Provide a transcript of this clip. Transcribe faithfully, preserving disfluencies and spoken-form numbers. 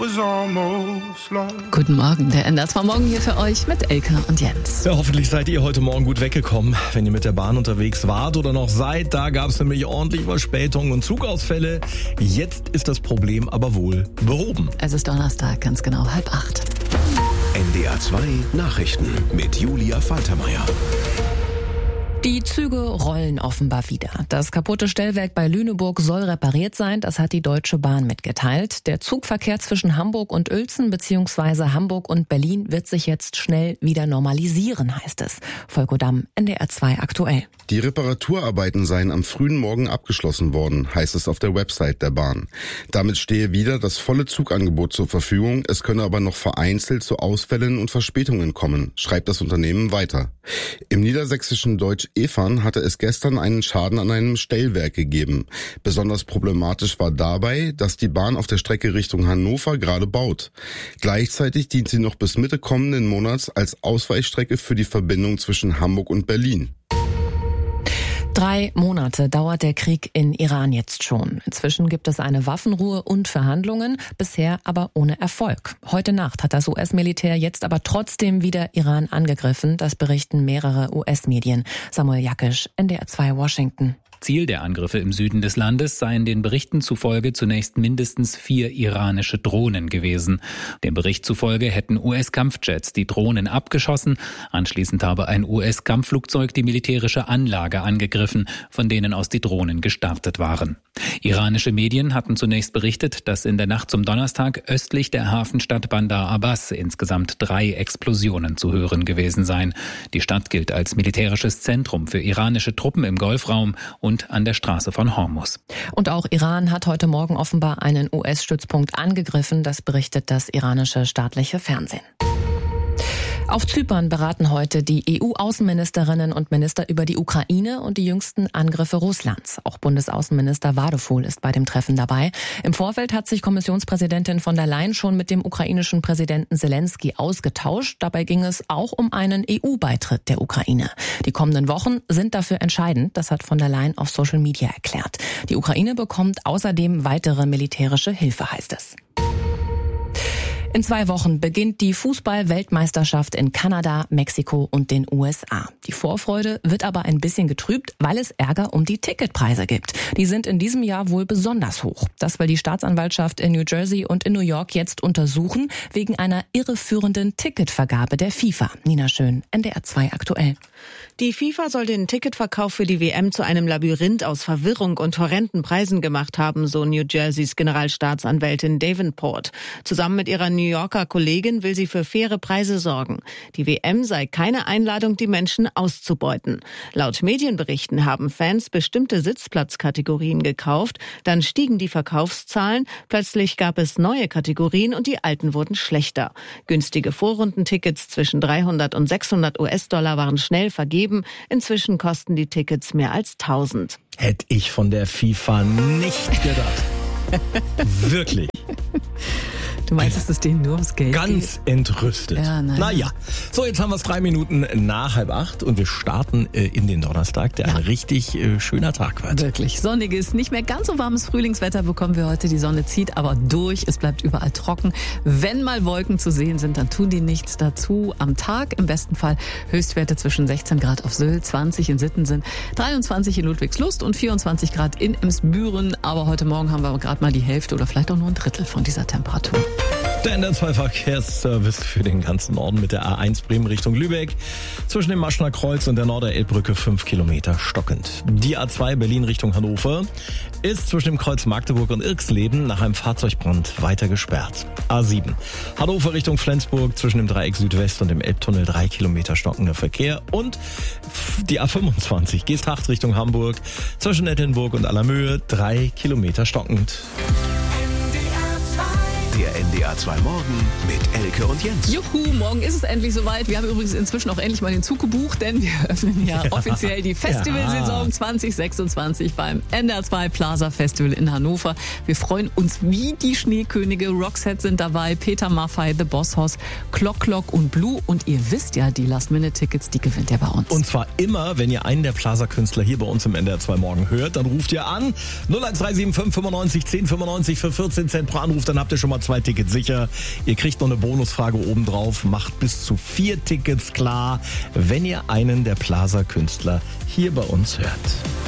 Guten Morgen, der N D R zwei Morgen hier für euch mit Elke und Jens. Ja, hoffentlich seid ihr heute Morgen gut weggekommen, wenn ihr mit der Bahn unterwegs wart oder noch seid. Da gab es nämlich ordentlich Verspätungen und Zugausfälle. Jetzt ist das Problem aber wohl behoben. Es ist Donnerstag, ganz genau halb acht. N D R zwei Nachrichten mit Julia Faltermeier. Die Züge rollen offenbar wieder. Das kaputte Stellwerk bei Lüneburg soll repariert sein, das hat die Deutsche Bahn mitgeteilt. Der Zugverkehr zwischen Hamburg und Uelzen bzw. Hamburg und Berlin wird sich jetzt schnell wieder normalisieren, heißt es. Volker Damm, N D R zwei aktuell. Die Reparaturarbeiten seien am frühen Morgen abgeschlossen worden, heißt es auf der Website der Bahn. Damit stehe wieder das volle Zugangebot zur Verfügung, es könne aber noch vereinzelt zu Ausfällen und Verspätungen kommen, schreibt das Unternehmen weiter. Im niedersächsischen Deutsch Efern hatte es gestern einen Schaden an einem Stellwerk gegeben. Besonders problematisch war dabei, dass die Bahn auf der Strecke Richtung Hannover gerade baut. Gleichzeitig dient sie noch bis Mitte kommenden Monats als Ausweichstrecke für die Verbindung zwischen Hamburg und Berlin. Drei Monate dauert der Krieg in Iran jetzt schon. Inzwischen gibt es eine Waffenruhe und Verhandlungen, bisher aber ohne Erfolg. Heute Nacht hat das U S-Militär jetzt aber trotzdem wieder Iran angegriffen. Das berichten mehrere U S-Medien. Samuel Jakisch, N D R zwei Washington. Ziel der Angriffe im Süden des Landes seien den Berichten zufolge zunächst mindestens vier iranische Drohnen gewesen. Dem Bericht zufolge hätten U S-Kampfjets die Drohnen abgeschossen. Anschließend habe ein U S-Kampfflugzeug die militärische Anlage angegriffen, von denen aus die Drohnen gestartet waren. Iranische Medien hatten zunächst berichtet, dass in der Nacht zum Donnerstag östlich der Hafenstadt Bandar Abbas insgesamt drei Explosionen zu hören gewesen seien. Die Stadt gilt als militärisches Zentrum für iranische Truppen im Golfraum und und an der Straße von Hormuz. Und auch Iran hat heute Morgen offenbar einen U S-Stützpunkt angegriffen, das berichtet das iranische staatliche Fernsehen. Auf Zypern beraten heute die E U-Außenministerinnen und Minister über die Ukraine und die jüngsten Angriffe Russlands. Auch Bundesaußenminister Wadefuhl ist bei dem Treffen dabei. Im Vorfeld hat sich Kommissionspräsidentin von der Leyen schon mit dem ukrainischen Präsidenten Zelensky ausgetauscht. Dabei ging es auch um einen E U-Beitritt der Ukraine. Die kommenden Wochen sind dafür entscheidend, das hat von der Leyen auf Social Media erklärt. Die Ukraine bekommt außerdem weitere militärische Hilfe, heißt es. In zwei Wochen beginnt die Fußball-Weltmeisterschaft in Kanada, Mexiko und den U S A. Die Vorfreude wird aber ein bisschen getrübt, weil es Ärger um die Ticketpreise gibt. Die sind in diesem Jahr wohl besonders hoch. Das will die Staatsanwaltschaft in New Jersey und in New York jetzt untersuchen, wegen einer irreführenden Ticketvergabe der FIFA. Nina Schön, N D R zwei aktuell. Die FIFA soll den Ticketverkauf für die W M zu einem Labyrinth aus Verwirrung und horrenden Preisen gemacht haben, so New Jerseys Generalstaatsanwältin Davenport. Zusammen mit ihrer New Yorker Kollegin will sie für faire Preise sorgen. Die W M sei keine Einladung, die Menschen auszubeuten. Laut Medienberichten haben Fans bestimmte Sitzplatzkategorien gekauft, dann stiegen die Verkaufszahlen, plötzlich gab es neue Kategorien und die alten wurden schlechter. Günstige Vorrundentickets zwischen dreihundert und sechshundert U S-Dollar waren schnell vergeben, inzwischen kosten die Tickets mehr als tausend. Hätte ich von der FIFA nicht gedacht. Wirklich. Du meinst, dass es denen nur ums Geld Ganz geht? entrüstet. Ja, nein. Naja, so jetzt haben wir es drei Minuten nach halb acht und wir starten äh, in den Donnerstag, der ja. ein richtig äh, schöner Tag wird. Wirklich sonniges, nicht mehr ganz so warmes Frühlingswetter bekommen wir heute. Die Sonne zieht aber durch, es bleibt überall trocken. Wenn mal Wolken zu sehen sind, dann tun die nichts dazu. Am Tag im besten Fall Höchstwerte zwischen sechzehn Grad auf Sylt, zwanzig in Sittensen, dreiundzwanzig in Ludwigslust und vierundzwanzig Grad in Emsbüren. Aber heute Morgen haben wir gerade mal die Hälfte oder vielleicht auch nur ein Drittel von dieser Temperatur. Der N D R zwei Verkehrsservice für den ganzen Norden mit der A eins Bremen Richtung Lübeck. Zwischen dem Maschner Kreuz und der Norderelbbrücke fünf Kilometer stockend. Die A zwei Berlin Richtung Hannover ist zwischen dem Kreuz Magdeburg und Irksleben nach einem Fahrzeugbrand weiter gesperrt. A sieben Hannover Richtung Flensburg zwischen dem Dreieck Südwest und dem Elbtunnel drei Kilometer stockender Verkehr. Und die A fünfundzwanzig Geesthacht Richtung Hamburg zwischen Nettenburg und Allermöhe drei Kilometer stockend. Der N D R zwei Morgen mit Elke und Jens. Juhu, morgen ist es endlich soweit. Wir haben übrigens inzwischen auch endlich mal den Zug gebucht, denn wir öffnen ja, ja. offiziell die Festivalsaison ja. zwanzig sechsundzwanzig beim N D R zwei Plaza Festival in Hannover. Wir freuen uns wie die Schneekönige. Roxette sind dabei, Peter Maffay, The Boss Hoss, Clock Clock und Blue. Und ihr wisst ja, die Last-Minute-Tickets, die gewinnt ihr bei uns. Und zwar immer, wenn ihr einen der Plaza-Künstler hier bei uns im N D R zwei Morgen hört, dann ruft ihr an null eins drei sieben fünf fünfundneunzig zehn fünfundneunzig für vierzehn Cent pro Anruf. Dann habt ihr schon mal zwei Tickets sicher. Ihr kriegt noch eine Bonusfrage obendrauf. Macht bis zu vier Tickets klar, wenn ihr einen der Plaza-Künstler hier bei uns hört.